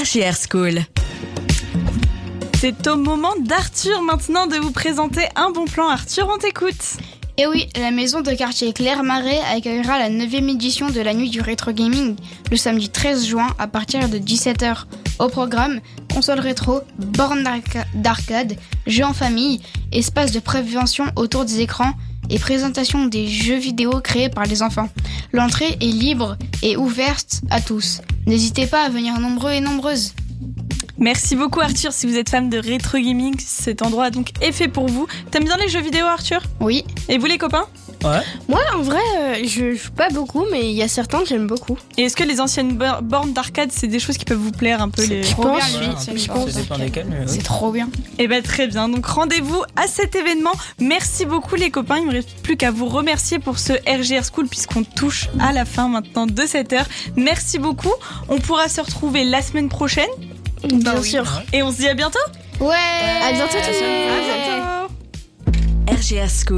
RJR School. C'est au moment d'Arthur maintenant de vous présenter un bon plan. Arthur, on t'écoute. Et oui, la maison de quartier Claire-Marais accueillera la 9e édition de la nuit du rétro gaming le samedi 13 juin à partir de 17h. Au programme, console rétro, bornes d'arcade, jeux en famille, espace de prévention autour des écrans et présentation des jeux vidéo créés par les enfants. L'entrée est libre et ouverte à tous. N'hésitez pas à venir nombreux et nombreuses. Merci beaucoup Arthur, si vous êtes fan de rétro gaming, cet endroit donc est fait pour vous. T'aimes bien les jeux vidéo Arthur ? Oui. Et vous les copains ? Ouais. Moi, en vrai, je joue pas beaucoup, mais il y a certains que j'aime beaucoup. Et est-ce que les anciennes bornes d'arcade, c'est des choses qui peuvent vous plaire un peu les... Je pense, Je pense. Ça dépend desquels, mais oui. C'est trop bien. Eh ben très bien, donc rendez-vous à cet événement. Merci beaucoup les copains, il ne me reste plus qu'à vous remercier pour ce RJR School puisqu'on touche à la fin maintenant de cette heure. Merci beaucoup, on pourra se retrouver la semaine prochaine. Bien sûr. Et on se dit à bientôt. Ouais. À bientôt tout le monde. À bientôt. RJR School.